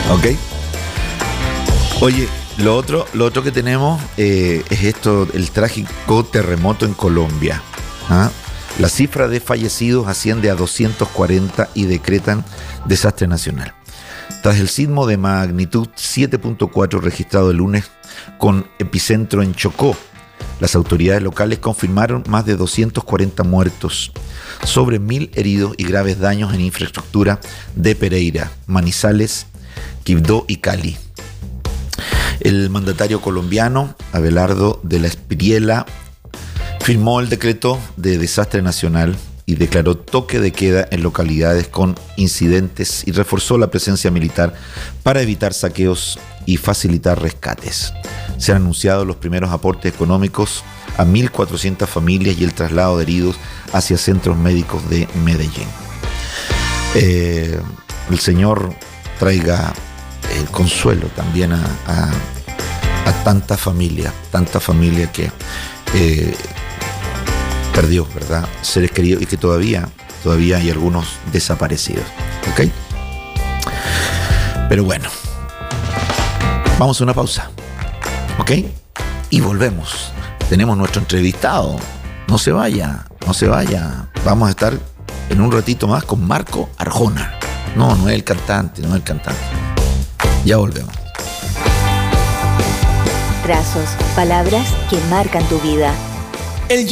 ¿Ok? Oye, lo otro que tenemos es esto, el trágico terremoto en Colombia. ¿Ah? La cifra de fallecidos asciende a 240 y decretan desastre nacional. Tras el sismo de magnitud 7.4 registrado el lunes con epicentro en Chocó, las autoridades locales confirmaron más de 240 muertos, sobre 1.000 heridos y graves daños en infraestructura de Pereira, Manizales, Quibdó y Cali. El mandatario colombiano, Abelardo de la Espriella, firmó el decreto de desastre nacional y declaró toque de queda en localidades con incidentes y reforzó la presencia militar para evitar saqueos y facilitar rescates. Se han anunciado los primeros aportes económicos a 1.400 familias y el traslado de heridos hacia centros médicos de Medellín. El Señor traiga el consuelo también a tanta familia que perdió, ¿verdad?, seres queridos y que todavía hay algunos desaparecidos. ¿Ok? Pero bueno, vamos a una pausa. ¿Ok? Y volvemos. Tenemos nuestro entrevistado. No se vaya. Vamos a estar en un ratito más con Marco Arjona. No es el cantante. Ya volvemos. Trazos, palabras que marcan tu vida.